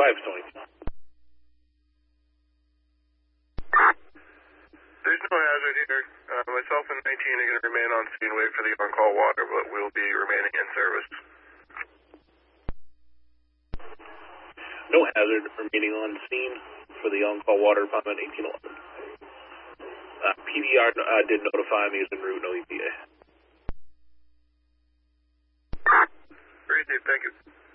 There's no hazard here. Myself and 19 are going to remain on scene, wait for the on-call water, but we'll be remaining in service. No hazard, remaining on scene for the on-call water department 1811. PDR did notify me as en route, no EPA. Great, Dave, thank you.